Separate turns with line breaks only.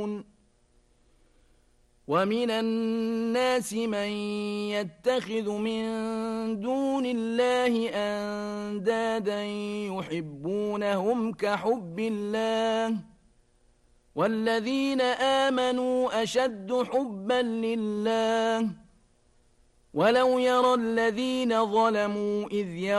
ومن الناس من يتخذ من دون الله أندادا يحبونهم كحب الله والذين آمنوا أشد حبا لله ولو يرى الذين ظلموا إذ